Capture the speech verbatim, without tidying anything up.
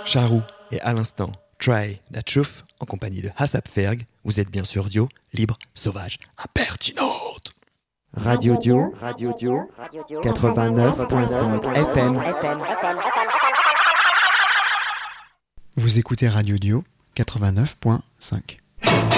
Charou et à l'instant Try That Truth en compagnie de Hassab Ferg. Vous êtes bien sûr Dio, libre, sauvage, impertinente. Radio Dio, Radio Dio, quatre-vingt-neuf virgule cinq F M. Vous écoutez Radio Dio quatre-vingt-neuf virgule cinq.